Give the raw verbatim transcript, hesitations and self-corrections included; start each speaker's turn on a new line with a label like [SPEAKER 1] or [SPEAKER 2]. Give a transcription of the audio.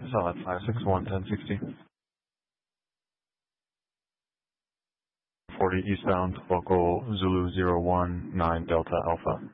[SPEAKER 1] Solid five six one ten sixty. forty eastbound, local Zulu zero one nine Delta Alpha.